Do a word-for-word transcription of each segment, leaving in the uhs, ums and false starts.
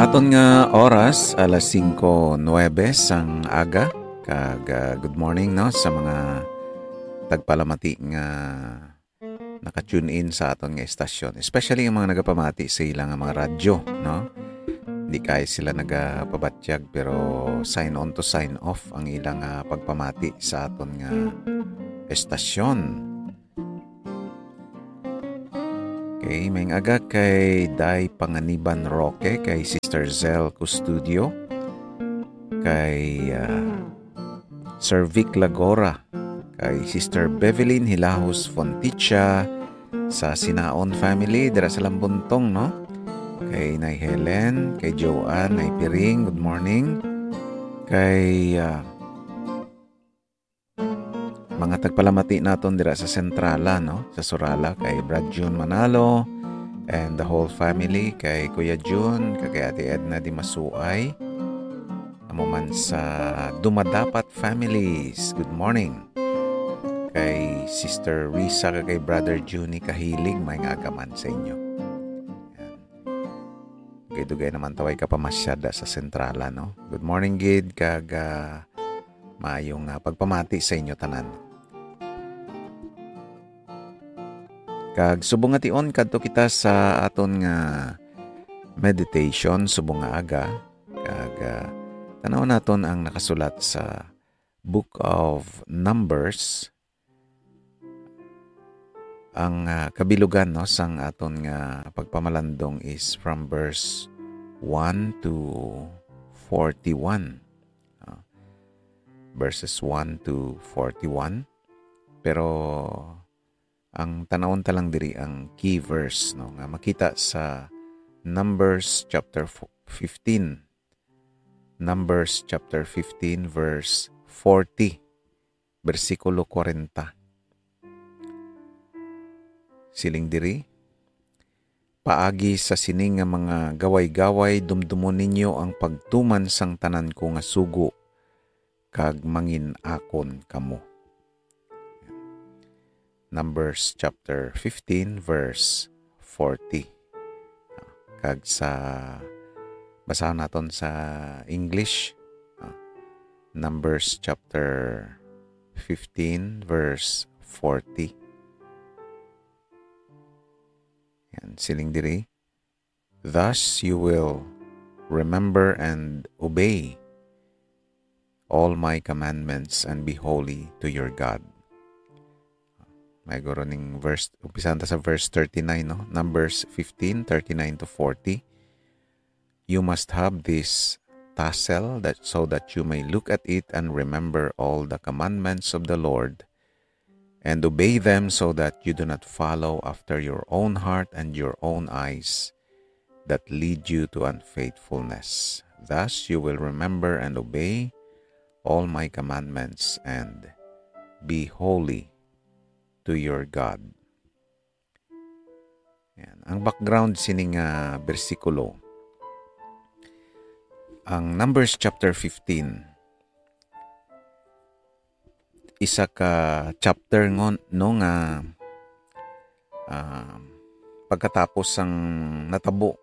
aton nga oras, alas singko nuwebe sang aga. Kag uh, good morning no sa mga tagpalamati nga naka-tune in sa aton nga estasyon. Especially yung mga nagapamati sa ilang mga radyo, no? Hindi kaya sila nagapabatyag pero sign on to sign off ang ilang uh, pagpamati sa aton nga estasyon. Okay, may aga kay Day Panganiban Roque, kay Sister Zel Custudio, kay uh, Sir Vic Lagora, kay Sister Bevelyn Hilahos Fonticha, sa Sinaon family, dira sa Lambuntong, no? Kay Nay Helen, kay Joanne, Nay Piring, good morning. Kay uh, mga tagpalamati naton dira sa Sentrala, no? Sa Surala, kay Brad June Manalo and the whole family, kay Kuya June, kay Ate Edna Di Masuay, amo man sa Dumadapat families, good morning. Kay Sister Risa, kay Brother Juni Kahilig, may agaman sa inyo. Yan. Kay dugay naman taway ka pamasyada sa Sentrala, no? Good morning, Gid, kag uh, maayong uh, pagpamati sa inyo tanan. Kag subong nga tion kadto kita sa aton nga meditation subong nga aga. Kag uh, tanaw naton ang nakasulat sa Book of Numbers. Ang uh, kabilugan no sang aton nga pagpamalandong is from verse one to forty-one. Uh, verses one to forty-one. Pero ang tanawon ta lang diri ang key verse no nga makita sa Numbers chapter fifteen. Numbers chapter fifteen verse forty, bersikulo forty. Siling diri, paagi sa sining nga mga gaway-gaway dumdumon ninyo ang pagtuman sang tanan ko nga sugo kag mangin akon kamo. Numbers chapter fifteen verse forty. Kag sa basahan naton sa English, Numbers chapter fifteen verse forty. Yan, siling diri. Thus you will remember and obey all my commandments and be holy to your God. May guro ning verse, umpisan ta sa verse thirty-nine, no? Numbers fifteen, thirty-nine to forty. You must have this tassel that so that you may look at it and remember all the commandments of the Lord and obey them so that you do not follow after your own heart and your own eyes that lead you to unfaithfulness. Thus you will remember and obey all my commandments and be holy to your God. Yan. Ang background sining uh, bersikulo, ang Numbers chapter fifteen, isa ka chapter ngon no nga uh, pagkatapos ang natabo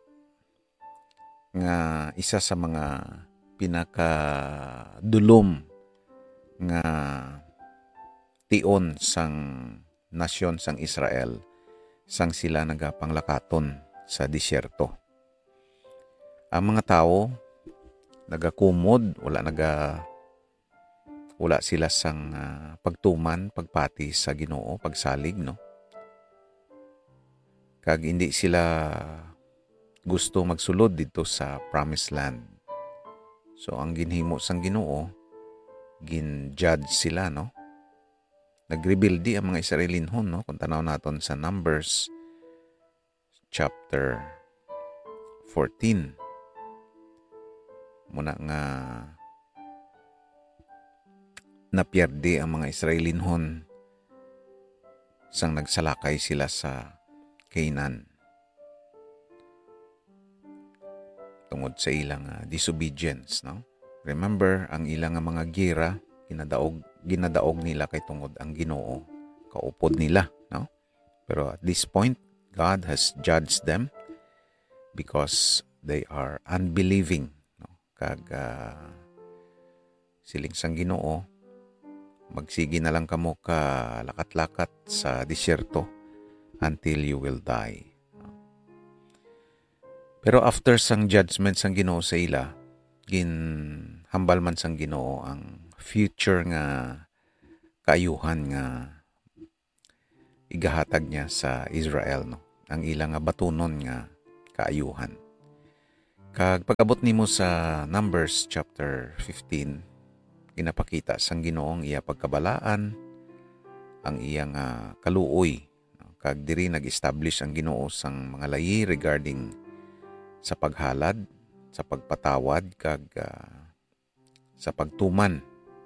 nga isa sa mga pinakadulom nga tion sang nasyon sang Israel sang sila nagapanglakaton sa disyerto. Ang mga tao nagakumod, wala naga wala sila sang uh, pagtuman, pagpati sa Ginoo, pagsalig, no? Kag hindi sila gusto magsulod dito sa Promised Land. So ang ginhimo sang Ginoo, gin-judge sila, no? Nagrebelde ang mga Israelinhon, no? Kung tanaw naton sa Numbers chapter fourteen. Muna nga napiyerde ang mga Israelinhon sang nagsalakay sila sa Canaan. Tungod sa ilang uh, disobedience, no? Remember, ang ilang uh, mga gira, ginadaog, ginadaog nila kay tungod ang Ginoo, kaupod nila, no? Pero at this point, God has judged them because they are unbelieving, no? Kag uh, siling sang Ginoo, magsigi na lang kamo ka lakat-lakat sa disyerto until you will die. Pero after sang judgment sang Ginoo sa ila, gin hambal man sang Ginoo ang future nga kaayuhan nga igahatag niya sa Israel, no? Ang ilang nga batunon nga kaayuhan. Kag pag-abot nimo sa Numbers chapter fifteen, ginapakita sang Ginoong iya pagkabalaan, ang iyang uh, kaluoy, no? Kag diri nag-establish ang Ginoo sang mga layi regarding sa paghalad, sa pagpatawad, kag uh, sa pagtuman.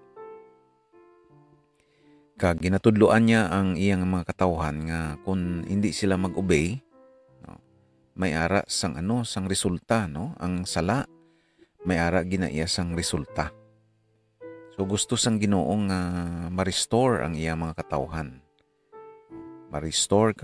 Kag ginatudloan niya ang iyang mga katawhan nga kung hindi sila mag-obey, no, may ara sang ano sang resulta, no? Ang sala may ara ginaiya sang resulta. So gusto sang Ginoong uh, ma-restore ang iyang mga katawhan. Ma-restore